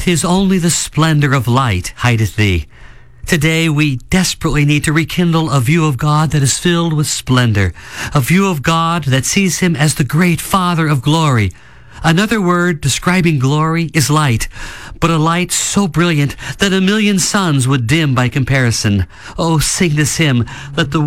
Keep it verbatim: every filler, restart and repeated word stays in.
'Tis only the splendor of light hideth thee. Today we desperately need to rekindle a view of God that is filled with splendor, a view of God that sees him as the great Father of glory. Another word describing glory is light, but a light so brilliant that a million suns would dim by comparison. Oh, sing this hymn, let the